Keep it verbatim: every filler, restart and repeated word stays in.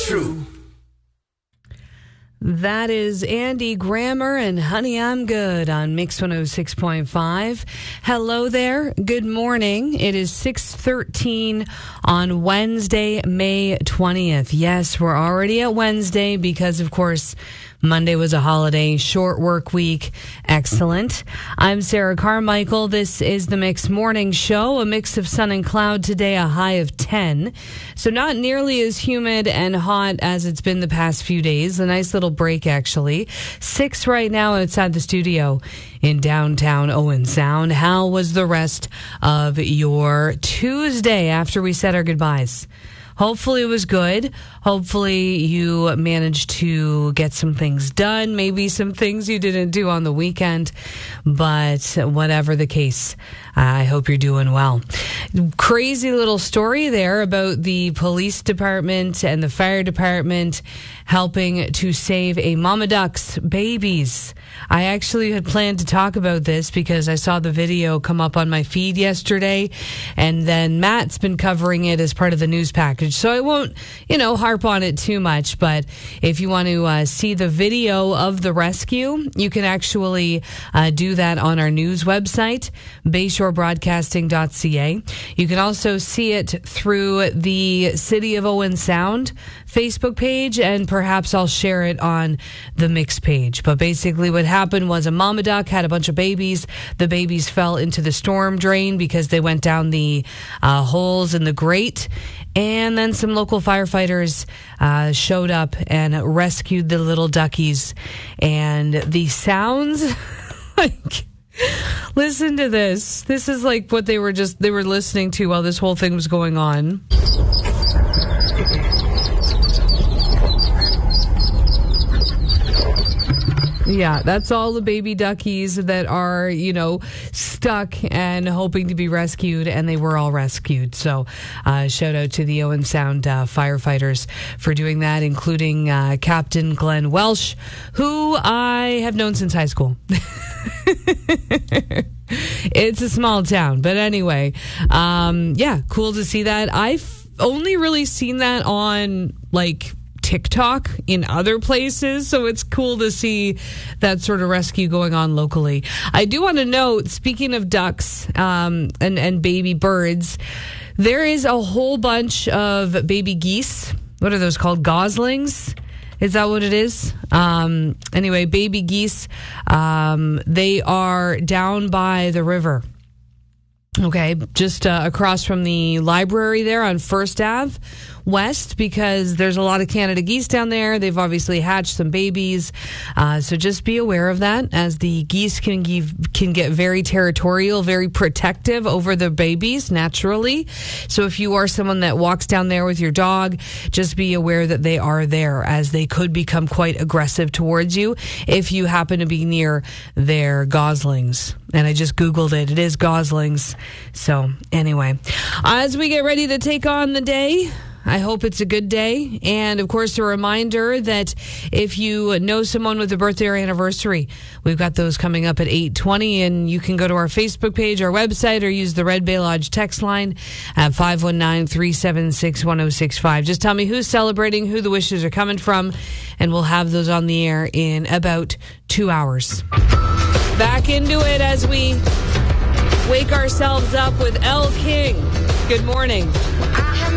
true. That is Andy Grammer and Honey, I'm Good on Mix one oh six point five. Hello there. Good morning. It is six thirteen on Wednesday, May twentieth. Yes, we're already at Wednesday because, of course, Monday was a holiday, short work week. Excellent. I'm Sarah Carmichael. This is the Mix Morning Show, a mix of sun and cloud today, a high of ten. So not nearly as humid and hot as it's been the past few days. A nice little break, actually. Six right now outside the studio in downtown Owen Sound. How was the rest of your Tuesday after we said our goodbyes? Hopefully it was good. Hopefully you managed to get some things done, maybe some things you didn't do on the weekend, but whatever the case, I hope you're doing well. Crazy little story there about the police department and the fire department helping to save a mama duck's babies. I actually had planned to talk about this because I saw the video come up on my feed yesterday, and then Matt's been covering it as part of the news package. So I won't, you know, harp on it too much, but if you want to uh, see the video of the rescue, you can actually uh, do that on our news website, bayshore broadcasting dot c a. You can also see it through the City of Owen Sound Facebook page, and perhaps I'll share it on the Mix page. But basically what happened was a mama duck had a bunch of babies. The babies fell into the storm drain because they went down the uh, holes in the grate. And then some local firefighters uh, showed up and rescued the little duckies. And the sounds, like, listen to this. This is like what they were just, they were listening to while this whole thing was going on. Yeah, that's all the baby duckies that are, you know, stuck and hoping to be rescued, and they were all rescued. So uh, shout out to the Owen Sound uh, firefighters for doing that, including uh, Captain Glenn Welsh, who I have known since high school. It's a small town, but anyway, um, yeah, cool to see that. I've only really seen that on, like, TikTok in other places, so it's cool to see that sort of rescue going on locally. I do want to note, speaking of ducks um, and, and baby birds, there is a whole bunch of baby geese. What are those called? Goslings? Is that what it is? Um, anyway, baby geese, um, they are down by the river. Okay, just uh, across from the library there on First Avenue West, because there's a lot of Canada geese down there. They've obviously hatched some babies, uh, so just be aware of that, as the geese can give, can get very territorial, very protective over the babies naturally. So if you are someone that walks down there with your dog, just be aware that they are there, as they could become quite aggressive towards you if you happen to be near their goslings. And I just Googled it. It is goslings. So anyway, as we get ready to take on the day, I hope it's a good day. And, of course, a reminder that if you know someone with a birthday or anniversary, we've got those coming up at eight twenty, and you can go to our Facebook page, our website, or use the Red Bay Lodge text line at five one nine, three seven six, one oh six five. Just tell me who's celebrating, who the wishes are coming from, and we'll have those on the air in about two hours. Back into it as we wake ourselves up with Elle King. Good morning.